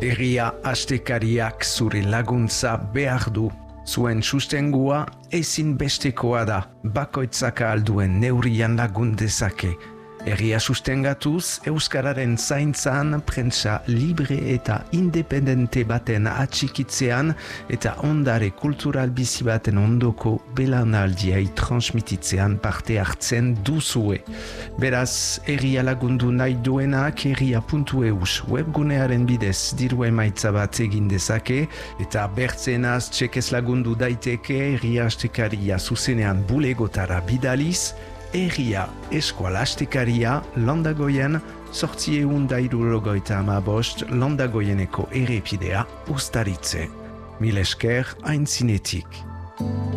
Herria astekariak zure laguntza behar du. Zuen sustengua ezinbestekoa da, bakoitzak ahal duen neurrian lagun dezake. Herria sustengatuz, Euskararen zaintzan, prentsa libre eta independente baten atxikitzean eta ondare kultural bizi baten ondoko belaunaldiai transmititzean parte hartzen duzue. Beraz, herria lagundu nahi duenak herria.eus webgunearen bidez diru emaitza bat egin dezake eta bertzenaz txekez lagundu daiteke herria astekaria zuzenean bulegotara bidaliz, Herria eskualastekaria Landagoien 875 Landagoieneko errepidea uztaritze. Mil esker aintzinetik.